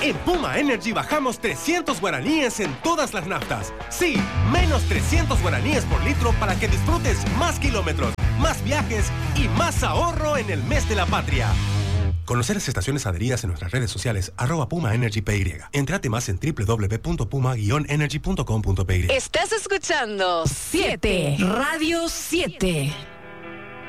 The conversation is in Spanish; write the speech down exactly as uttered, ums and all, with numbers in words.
En Puma Energy bajamos trescientos guaraníes en todas las naftas. Sí, menos trescientos guaraníes por litro para que disfrutes más kilómetros, más viajes y más ahorro en el mes de la patria. Conocer las estaciones adheridas en nuestras redes sociales, arroba Puma Energy P Y. Entrate más en doble u doble u doble u punto puma guion energy punto com punto p y. Estás escuchando siete Radio siete.